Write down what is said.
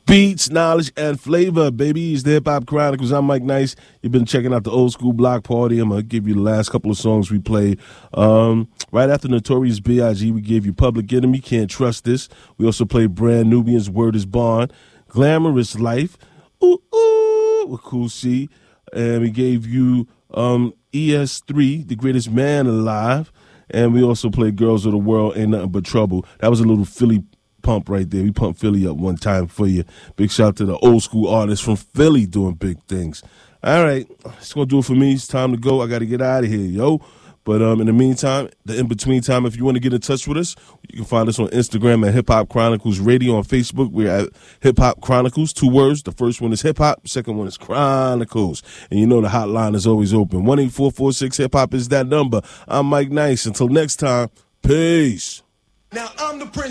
Beats, knowledge, and flavor, baby. It's the Hip Hop Chronicles. I'm Mike Nice. You've been checking out the Old School Block Party. I'm going to give you the last couple of songs we played. Right after Notorious B.I.G., we gave you Public Enemy, Can't Trust This. We also played Brand Nubians, Word is Bond, Glamorous Life, Ooh, Ooh, with Cool C. And we gave you ES3, The Greatest Man Alive. And we also played Girls of the World, Ain't Nothing But Trouble. That was a little Philly pump right there. We pumped Philly up one time for you. Big shout out to the old school artists from Philly doing big things. All right, it's going to do it for me. It's time to go. I got to get out of here, yo. But in the meantime, the in-between time, if you want to get in touch with us, you can find us on Instagram at Hip Hop Chronicles Radio. On Facebook, we're at Hip Hop Chronicles, 2 words. The first one is Hip Hop, the second one is Chronicles. And you know the hotline is always open. 1-844-6-HIP-HOP is that number. I'm Mike Nice. Until next time, peace. Now I'm the prince.